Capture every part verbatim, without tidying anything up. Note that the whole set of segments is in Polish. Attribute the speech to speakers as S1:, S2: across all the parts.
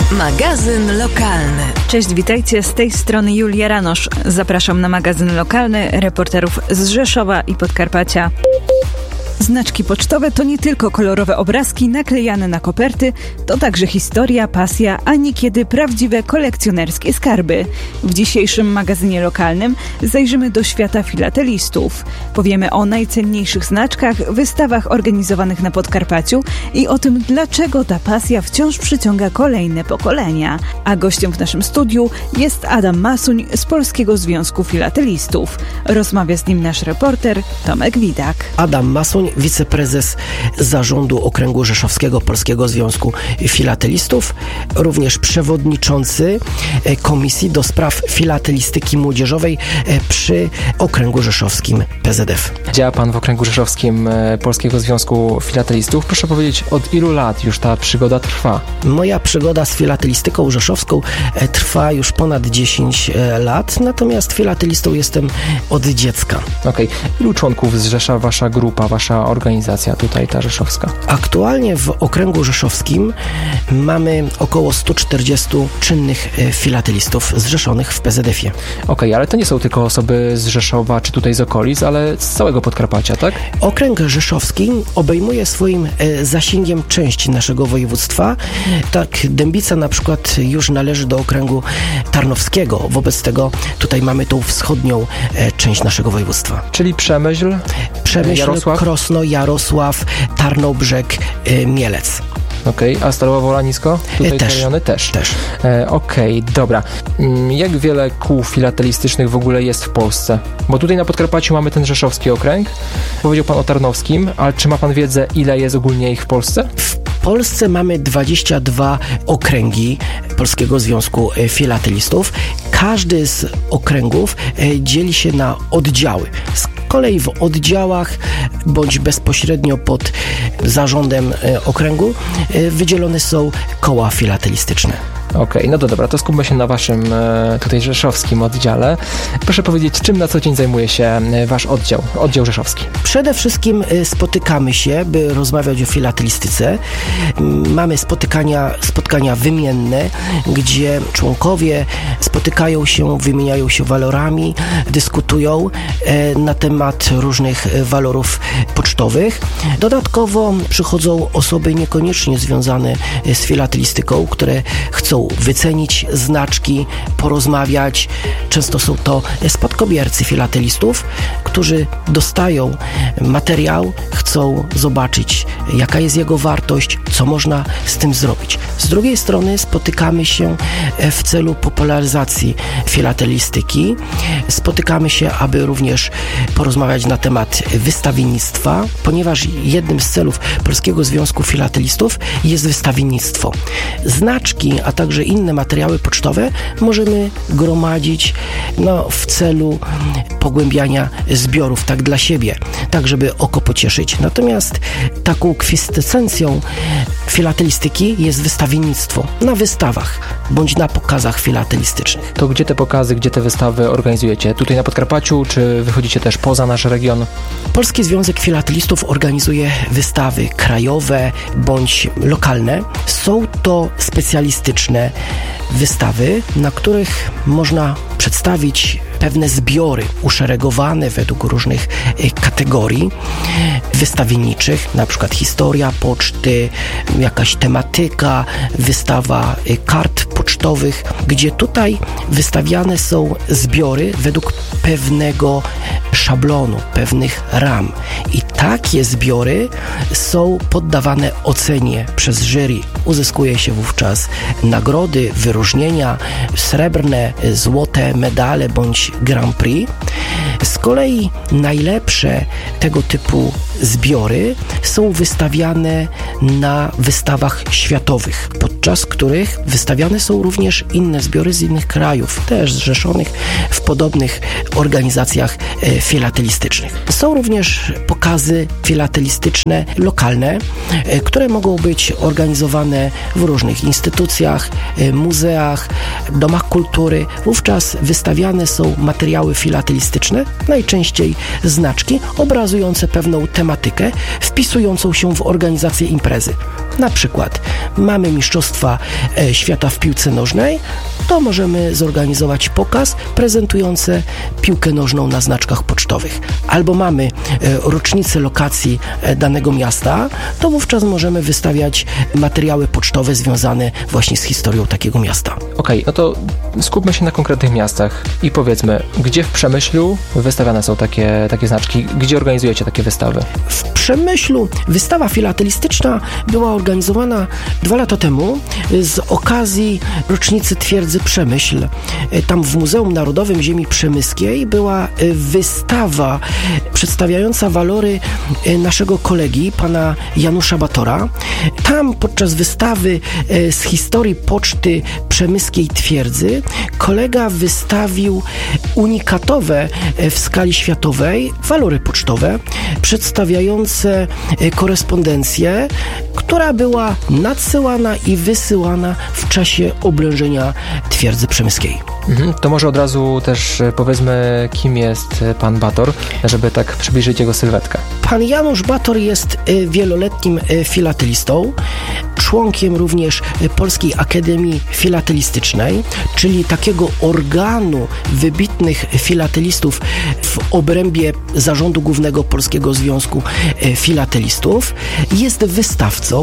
S1: Magazyn lokalny.
S2: Cześć, witajcie, z tej strony Julia Ranosz. Zapraszam na magazyn lokalny reporterów z Rzeszowa i Podkarpacia. Znaczki pocztowe to nie tylko kolorowe obrazki naklejane na koperty, to także historia, pasja, a niekiedy prawdziwe kolekcjonerskie skarby. W dzisiejszym magazynie lokalnym zajrzymy do świata filatelistów. Powiemy o najcenniejszych znaczkach, wystawach organizowanych na Podkarpaciu i o tym, dlaczego ta pasja wciąż przyciąga kolejne pokolenia. A gościem w naszym studiu jest Adam Masuń z Polskiego Związku Filatelistów. Rozmawia z nim nasz reporter Tomek Widak.
S3: Adam Masuń, wiceprezes Zarządu Okręgu Rzeszowskiego Polskiego Związku Filatelistów, również przewodniczący Komisji do Spraw Filatelistyki Młodzieżowej przy Okręgu Rzeszowskim P Z F.
S4: Działa Pan w Okręgu Rzeszowskim Polskiego Związku Filatelistów. Proszę powiedzieć, od ilu lat już ta przygoda trwa?
S3: Moja przygoda z filatelistyką rzeszowską trwa już ponad dziesięć lat, natomiast filatelistą jestem od dziecka.
S4: Okej. Okay. Ilu członków zrzesza Wasza grupa, Wasza organizacja tutaj, ta rzeszowska?
S3: Aktualnie w Okręgu Rzeszowskim mamy około sto czterdzieści czynnych filatelistów zrzeszonych w P Z F-ie.
S4: Okej, okay, ale to nie są tylko osoby z Rzeszowa czy tutaj z okolic, ale z całego Podkarpacia, tak?
S3: Okręg Rzeszowski obejmuje swoim zasięgiem część naszego województwa. Tak, Dębica na przykład już należy do okręgu tarnowskiego. Wobec tego tutaj mamy tą wschodnią część naszego województwa.
S4: Czyli Przemyśl,
S3: Przemyśl,
S4: Jarosław?
S3: Krosno, Jarosław, Tarnobrzeg, Mielec.
S4: Okej, okay. A Stalowa Wola nisko? Tutaj
S3: też.
S4: Rejony też.
S3: też.
S4: E, Okej, okay, dobra. Jak wiele kół filatelistycznych w ogóle jest w Polsce? Bo tutaj na Podkarpaciu mamy ten rzeszowski okręg. Powiedział Pan o tarnowskim, ale czy ma Pan wiedzę, ile jest ogólnie ich w Polsce?
S3: W Polsce mamy dwadzieścia dwa okręgi Polskiego Związku Filatelistów. Każdy z okręgów dzieli się na oddziały. Z kolei w oddziałach bądź bezpośrednio pod zarządem okręgu wydzielone są koła filatelistyczne.
S4: Okej, okay, no to dobra, to skupmy się na Waszym e, tutaj rzeszowskim oddziale. Proszę powiedzieć, czym na co dzień zajmuje się Wasz oddział, oddział rzeszowski?
S3: Przede wszystkim spotykamy się, by rozmawiać o filatelistyce. Mamy spotykania, spotkania wymienne, gdzie członkowie spotykają się, wymieniają się walorami, dyskutują e, na temat różnych walorów pocztowych. Dodatkowo przychodzą osoby niekoniecznie związane z filatelistyką, które chcą wycenić znaczki, porozmawiać. Często są to spadkobiercy filatelistów, którzy dostają materiał, chcą zobaczyć, jaka jest jego wartość, co można z tym zrobić. Z drugiej strony spotykamy się w celu popularyzacji filatelistyki. Spotykamy się, aby również porozmawiać na temat wystawiennictwa, ponieważ jednym z celów Polskiego Związku Filatelistów jest wystawiennictwo. Znaczki, a także inne materiały pocztowe możemy gromadzić no, w celu pogłębiania zbiorów, tak dla siebie, tak żeby oko pocieszyć. Natomiast taką kwintesencją filatelistyki jest wystawiennictwo na wystawach bądź na pokazach filatelistycznych.
S4: To gdzie te pokazy, gdzie te wystawy organizujecie? Tutaj na Podkarpaciu, czy wychodzicie też poza nasz region?
S3: Polski Związek Filatelistów organizuje wystawy krajowe bądź lokalne. Są to specjalistyczne wystawy, na których można przedstawić pewne zbiory uszeregowane według różnych kategorii wystawienniczych, na przykład historia poczty, jakaś tematyka, wystawa kart pocztowych, gdzie tutaj wystawiane są zbiory według pewnego szablonu, pewnych ram. I takie zbiory są poddawane ocenie przez jury. Uzyskuje się wówczas nagrody, wyróżnienia, srebrne, złote medale bądź Grand Prix. Z kolei najlepsze tego typu zbiory są wystawiane na wystawach światowych, podczas których wystawiane są również inne zbiory z innych krajów, też zrzeszonych w podobnych organizacjach e, filatelistycznych. Są również pokazy filatelistyczne lokalne, e, które mogą być organizowane wystawiane w różnych instytucjach, muzeach, domach kultury. Wówczas wystawiane są materiały filatelistyczne, najczęściej znaczki obrazujące pewną tematykę, wpisującą się w organizację imprezy. Na przykład mamy Mistrzostwa Świata w piłce nożnej, to możemy zorganizować pokaz prezentujący piłkę nożną na znaczkach pocztowych. Albo mamy rocznicę lokacji danego miasta, to wówczas możemy wystawiać materiały pocztowe związane właśnie z historią takiego miasta.
S4: Okej, okay, no to skupmy się na konkretnych miastach i powiedzmy, gdzie w Przemyślu wystawiane są takie, takie znaczki, gdzie organizujecie takie wystawy?
S3: W Przemyślu wystawa filatelistyczna była organizowana dwa lata temu z okazji rocznicy twierdzy Przemyśl. Tam w Muzeum Narodowym Ziemi Przemyskiej była wystawa przedstawiająca walory naszego kolegi, pana Janusza Batora. Tam podczas wystawy z historii poczty przemyskiej twierdzy kolega wystawił unikatowe w skali światowej walory pocztowe przedstawiające korespondencję, która była nadsyłana i wysyłana w czasie oblężenia twierdzy przemyskiej.
S4: Mhm, to może od razu też powiedzmy, kim jest pan Bator, żeby tak przybliżyć jego sylwetkę.
S3: Pan Janusz Bator jest wieloletnim filatelistą, członkiem również Polskiej Akademii Filatelistycznej, czyli takiego organu wybitnych filatelistów w obrębie Zarządu Głównego Polskiego Związku Filatelistów. Jest wystawcą.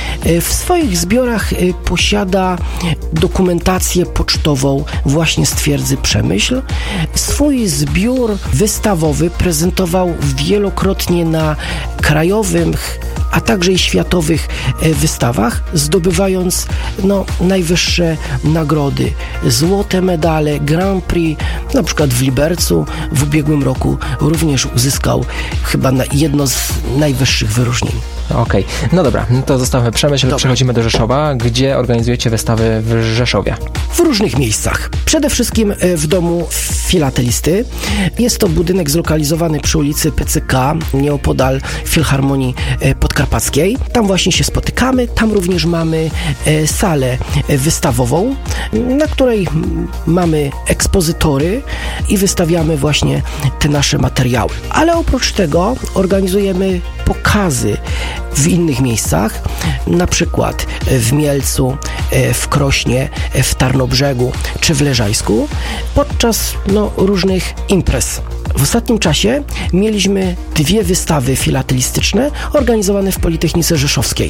S3: W swoich zbiorach posiada dokumentację pocztową właśnie z twierdzy Przemyśl. Swój zbiór wystawowy prezentował wielokrotnie na krajowych, a także i światowych wystawach, zdobywając no, najwyższe nagrody. Złote medale, Grand Prix, na przykład w Libercu w ubiegłym roku również uzyskał chyba na jedno z najwyższych wyróżnień.
S4: Okej, okay. No dobra, to zostawmy Przemyśl, dobra. Przechodzimy do Rzeszowa. Gdzie organizujecie wystawy w Rzeszowie?
S3: W różnych miejscach. Przede wszystkim w Domu Filatelisty. Jest to budynek zlokalizowany przy ulicy P C K, nieopodal Filharmonii Podkarpackiej. Tam właśnie się spotykamy. Tam również mamy salę wystawową, na której mamy ekspozytory i wystawiamy właśnie te nasze materiały. Ale oprócz tego organizujemy pokazy w innych miejscach, na przykład w Mielcu, w Krośnie, w Tarnobrzegu czy w Leżajsku podczas no, różnych imprez. W ostatnim czasie mieliśmy dwie wystawy filatelistyczne organizowane w Politechnice Rzeszowskiej.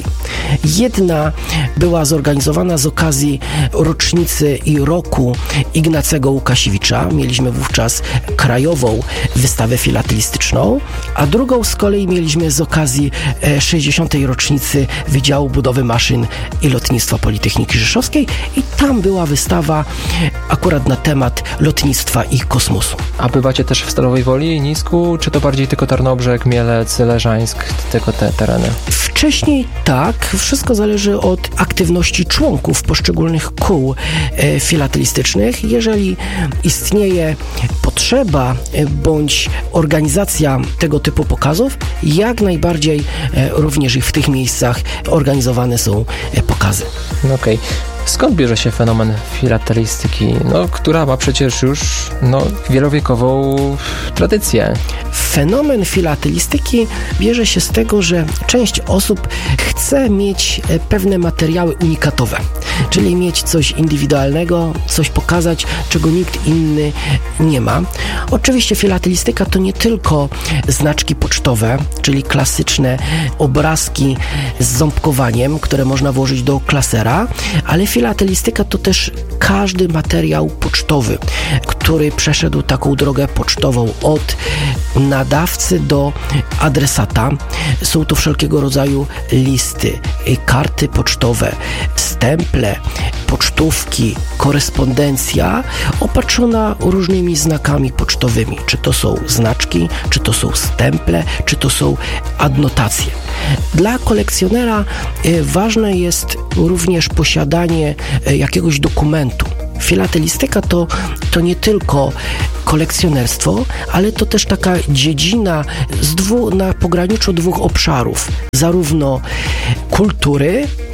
S3: Jedna była zorganizowana z okazji rocznicy i roku Ignacego Łukasiewicza. Mieliśmy wówczas krajową wystawę filatelistyczną, a drugą z kolei mieliśmy z okazji sześćdziesiątej rocznicy Wydziału Budowy Maszyn i Lotnictwa Politechniki Rzeszowskiej i tam była wystawa akurat na temat lotnictwa i kosmosu.
S4: A bywacie też w Stalowej Woli, Nisku, czy to bardziej tylko Tarnobrzeg, Mielec, Leżańsk, tylko te tereny?
S3: Wcześniej tak, wszystko zależy od aktywności członków poszczególnych kół e, filatelistycznych. Jeżeli istnieje potrzeba e, bądź organizacja tego typu pokazów, jak najbardziej e, również i w tych miejscach organizowane są e, pokazy.
S4: Okej. Okay. Skąd bierze się fenomen filatelistyki, no, która ma przecież już no, wielowiekową tradycję?
S3: Fenomen filatelistyki bierze się z tego, że część osób chce mieć pewne materiały unikatowe, czyli mieć coś indywidualnego, coś pokazać, czego nikt inny nie ma. Oczywiście filatelistyka to nie tylko znaczki pocztowe, czyli klasyczne obrazki z ząbkowaniem, które można włożyć do klasera, ale filatelistyka to też każdy materiał pocztowy, który przeszedł taką drogę pocztową od nadawcy do adresata. Są to wszelkiego rodzaju listy, karty pocztowe, stemple, pocztówki, korespondencja opatrzona różnymi znakami pocztowymi. Czy to są znaczki, czy to są stemple, czy to są adnotacje. Dla kolekcjonera ważne jest również posiadanie jakiegoś dokumentu. Filatelistyka to, to nie tylko kolekcjonerstwo, ale to też taka dziedzina z dwu, na pograniczu dwóch obszarów. Zarówno kultury,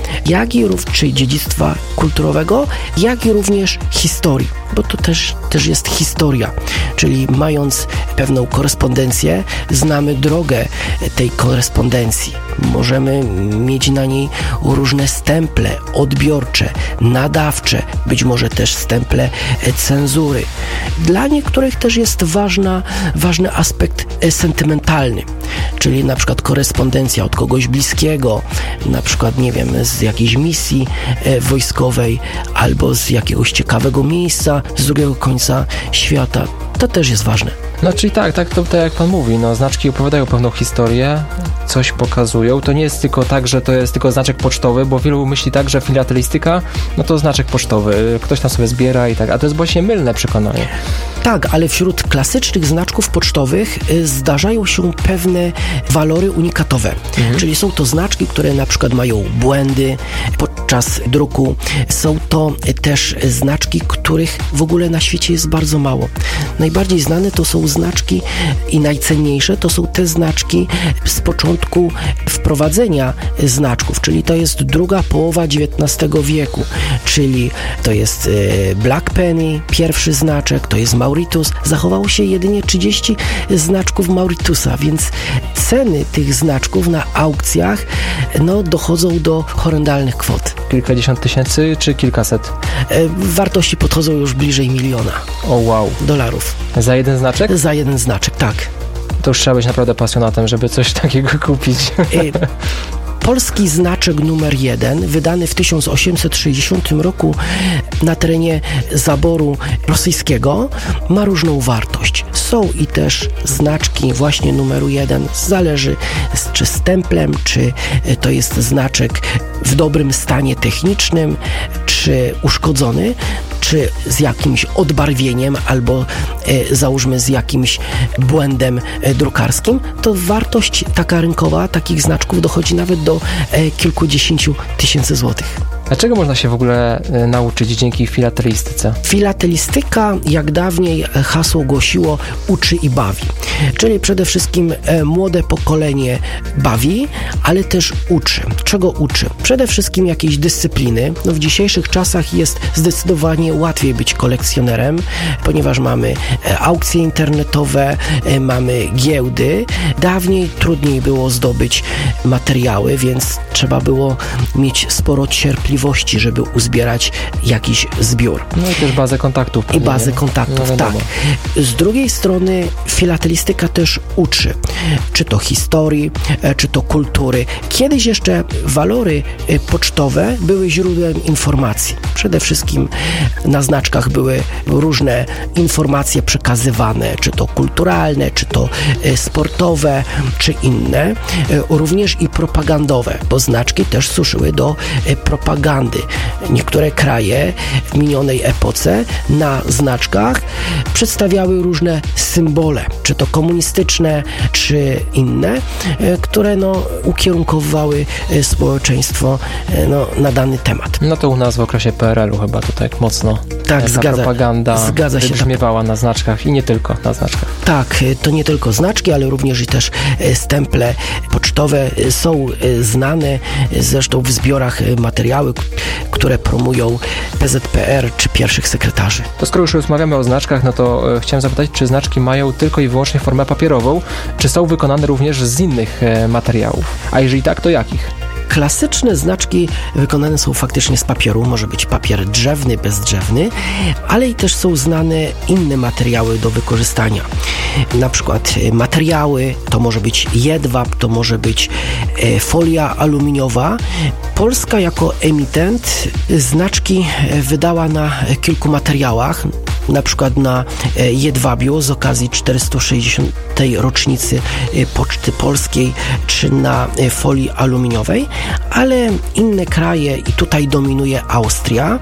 S3: jak i rów, czy dziedzictwa kulturowego, jak i również historii, bo to też, też jest historia, czyli mając pewną korespondencję, znamy drogę tej korespondencji. Możemy mieć na niej różne stemple odbiorcze, nadawcze, być może też stemple cenzury. Dla niektórych też jest ważna, ważny aspekt sentymentalny, czyli na przykład korespondencja od kogoś bliskiego, na przykład, nie wiem, z jakiejś misji wojskowej albo z jakiegoś ciekawego miejsca z drugiego końca świata. To też jest ważne.
S4: No czyli tak, tak, to, tak jak pan mówi, no znaczki opowiadają pewną historię, coś pokazują. To nie jest tylko tak, że to jest tylko znaczek pocztowy, bo wielu myśli tak, że filatelistyka, no to znaczek pocztowy, ktoś tam sobie zbiera i tak, a to jest właśnie mylne przekonanie.
S3: Tak, ale wśród klasycznych znaczków pocztowych y, zdarzają się pewne walory unikatowe, mhm. czyli są to znaczki, które na przykład mają błędy podczas druku. Są to y, też znaczki, których w ogóle na świecie jest bardzo mało. Najbardziej znane to są znaczki i najcenniejsze to są te znaczki z początku wprowadzenia znaczków, czyli to jest druga połowa dziewiętnastego wieku, czyli to jest y, Black Penny, pierwszy znaczek, to jest Mauritius. Zachowało się jedynie trzydzieści znaczków Mauritiusa, więc ceny tych znaczków na aukcjach no, dochodzą do horrendalnych kwot.
S4: Kilkadziesiąt tysięcy czy kilkaset?
S3: E, wartości podchodzą już bliżej miliona.
S4: O wow.
S3: Dolarów.
S4: Za jeden znaczek?
S3: Za jeden znaczek, tak.
S4: To już trzeba być naprawdę pasjonatem, żeby coś takiego kupić. E,
S3: Polski znaczek numer jeden, wydany w tysiąc osiemset sześćdziesiątym roku na terenie zaboru rosyjskiego, ma różną wartość. Są i też znaczki właśnie numeru jeden. Zależy czy stemplem, czy to jest znaczek w dobrym stanie technicznym, czy uszkodzony, czy z jakimś odbarwieniem, albo e, załóżmy z jakimś błędem e, drukarskim, to wartość taka rynkowa takich znaczków dochodzi nawet do e, kilkudziesięciu tysięcy złotych.
S4: A czego można się w ogóle e, nauczyć dzięki filatelistyce?
S3: Filatelistyka, jak dawniej hasło głosiło, uczy i bawi. Czyli przede wszystkim e, młode pokolenie bawi, ale też uczy. Czego uczy? Przede wszystkim jakiejś dyscypliny. No w dzisiejszych czasach jest zdecydowanie łatwiej być kolekcjonerem, ponieważ mamy e, aukcje internetowe, e, mamy giełdy. Dawniej trudniej było zdobyć materiały, więc trzeba było mieć sporo cierpliwości, żeby uzbierać jakiś zbiór.
S4: No i też bazę kontaktów.
S3: I bazę kontaktów, no tak. Z drugiej strony filatelistyka też uczy, czy to historii, czy to kultury. Kiedyś jeszcze walory pocztowe były źródłem informacji. Przede wszystkim na znaczkach były różne informacje przekazywane, czy to kulturalne, czy to sportowe, czy inne. Również i propagandowe, bo znaczki też służyły do propagandy. Niektóre kraje w minionej epoce na znaczkach przedstawiały różne symbole, czy to komunistyczne, czy inne, które no, ukierunkowywały społeczeństwo no, na dany temat.
S4: No to u nas w okresie P R L u chyba to tak mocno
S3: tak,
S4: ta
S3: zgadza,
S4: propaganda
S3: zgadza się,
S4: wybrzmiewała na znaczkach i nie tylko na znaczkach.
S3: Tak, to nie tylko znaczki, ale również i też stemple pocztowe są znane, zresztą w zbiorach materiały, które promują P Z P R czy pierwszych sekretarzy.
S4: To skoro już rozmawiamy o znaczkach, no to e, chciałem zapytać, czy znaczki mają tylko i wyłącznie formę papierową, czy są wykonane również z innych e, materiałów? A jeżeli tak, to jakich?
S3: Klasyczne znaczki wykonane są faktycznie z papieru, może być papier drzewny, bezdrzewny, ale i też są znane inne materiały do wykorzystania. Na przykład materiały, to może być jedwab, to może być e, folia aluminiowa. Polska jako emitent znaczki wydała na kilku materiałach, na przykład na jedwabiu z okazji czterysta sześćdziesiątej rocznicy Poczty Polskiej, czy na folii aluminiowej, ale inne kraje, i tutaj dominuje Austria,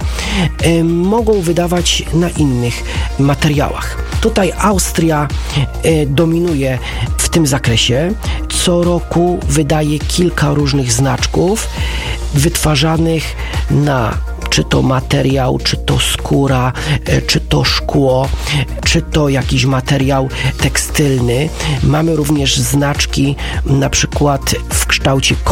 S3: mogą wydawać na innych materiałach. Tutaj Austria dominuje w tym zakresie. Co roku wydaje kilka różnych znaczków wytwarzanych na czy to materiał, czy to skóra, czy to szkło, czy to jakiś materiał tekstylny. Mamy również znaczki na przykład w kształcie